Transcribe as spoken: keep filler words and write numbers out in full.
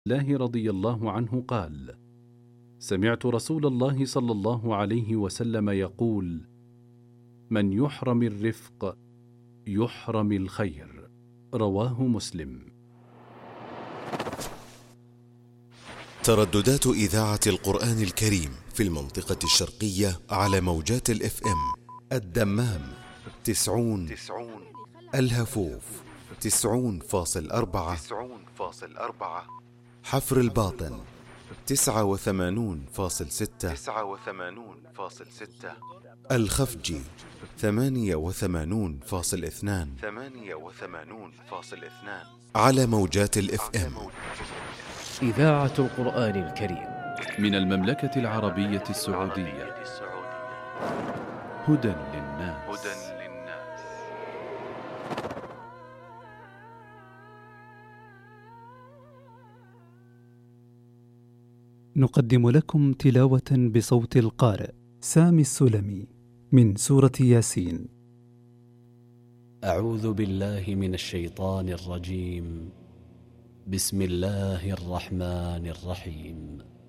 الله رضي الله عنه قال: سمعت رسول الله صلى الله عليه وسلم يقول: من يحرم الرفق يحرم الخير. رواه مسلم. ترددات إذاعة القرآن الكريم في المنطقة الشرقية على موجات الاف ام: الدمام تسعون، الهفوف تسعون فاصل أربعة، حفر الباطن تسعة وثمانون فاصل ستة، الخفجي ثمانية وثمانون فاصل اثنان على موجات الاف ام. إذاعة القرآن الكريم من المملكة العربية السعودية. هدى للناس. نقدم لكم تلاوة بصوت القارئ سامي السلمي من سورة ياسين. أعوذ بالله من الشيطان الرجيم. بسم الله الرحمن الرحيم.